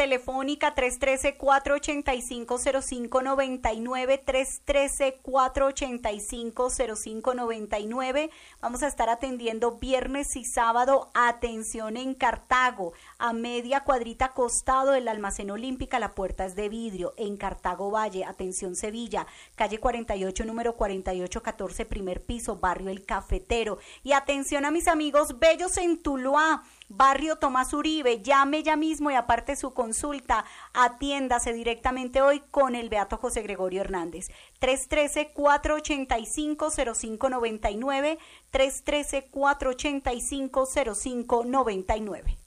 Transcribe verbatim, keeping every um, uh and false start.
telefónica tres uno tres, cuatro ocho cinco, cero cinco nueve nueve, tres uno tres, cuatro ocho cinco, cero cinco nueve nueve. Vamos a estar atendiendo viernes y sábado. Atención en Cartago, a media cuadrita costado del Almacén Olímpica, la puerta es de vidrio. En Cartago Valle, atención Sevilla, calle cuarenta y ocho, número cuarenta y ocho catorce, primer piso, barrio El Cafetero. Y atención a mis amigos bellos en Tuluá, barrio Tomás Uribe, llame ya mismo y aparte su consulta, atiéndase directamente hoy con el Beato José Gregorio Hernández. tres uno tres, cuatro ocho cinco, cero cinco nueve nueve, tres uno tres, cuatro ocho cinco, cero cinco nueve nueve.